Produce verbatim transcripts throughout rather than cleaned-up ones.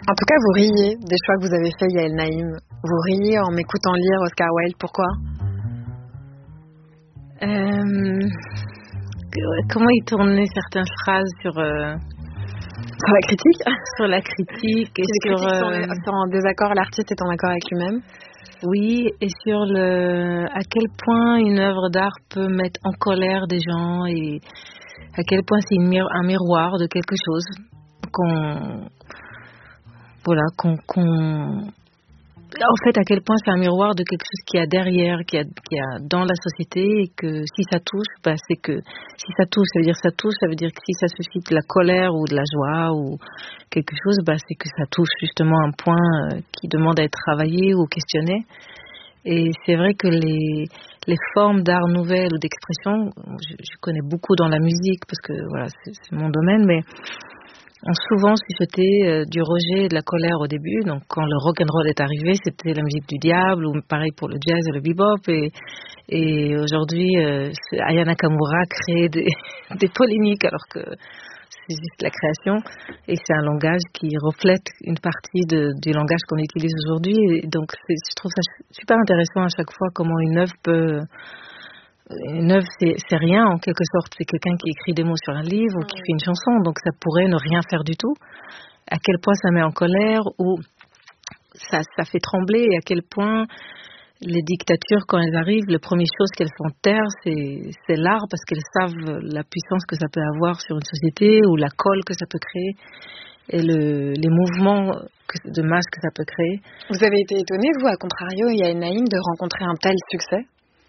En tout cas, vous riez des choix que vous avez faits, Yael Naïm. Vous riez en m'écoutant lire Oscar Wilde. Pourquoi? euh, Comment il tournait certaines phrases sur... Euh, Sur la critique? Sur la critique. Et si les sur, critiques sont, euh, sont en désaccord, l'artiste est en accord avec lui-même? Oui, et sur le à quel point une œuvre d'art peut mettre en colère des gens et à quel point c'est une mir- un miroir de quelque chose qu'on voilà qu'on qu'on en fait à quel point c'est un miroir de quelque chose qu'il y a derrière, qu'il y a, qu'il y a dans la société, et que si ça touche, bah c'est que si ça touche, ça veut dire ça touche, ça veut dire que si ça suscite de la colère ou de la joie ou quelque chose, bah c'est que ça touche justement un point euh, qui demande à être travaillé ou questionné. Et c'est vrai que les, les formes d'art nouvelle ou d'expression, je, je connais beaucoup dans la musique parce que voilà, c'est, c'est mon domaine, mais ont souvent suscité euh, du rejet et de la colère au début. Donc quand le rock and roll est arrivé, c'était la musique du diable, ou pareil pour le jazz et le bebop. Et, et aujourd'hui, euh, Aya Nakamura crée des, des polémiques alors que c'est juste la création, et c'est un langage qui reflète une partie de, du langage qu'on utilise aujourd'hui. Et donc c'est, je trouve ça super intéressant à chaque fois comment une œuvre peut... Une œuvre, c'est, c'est rien en quelque sorte. C'est quelqu'un qui écrit des mots sur un livre ou qui fait une chanson, donc ça pourrait ne rien faire du tout. À quel point ça met en colère ou ça, ça fait trembler, et à quel point les dictatures, quand elles arrivent, la première chose qu'elles font taire, c'est, c'est l'art, parce qu'elles savent la puissance que ça peut avoir sur une société, ou la colle que ça peut créer, et le, les mouvements que, de masse que ça peut créer. Vous avez été étonnée, vous, à contrario, Yael Naïm, de rencontrer un tel succès?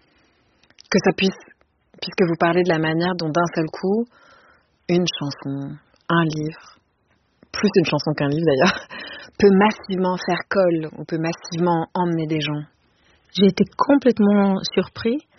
Que ça puisse, puisque vous parlez de la manière dont d'un seul coup, une chanson, un livre, plus une chanson qu'un livre d'ailleurs, peut massivement faire colle, ou peut massivement emmener des gens. J'ai été complètement surpris.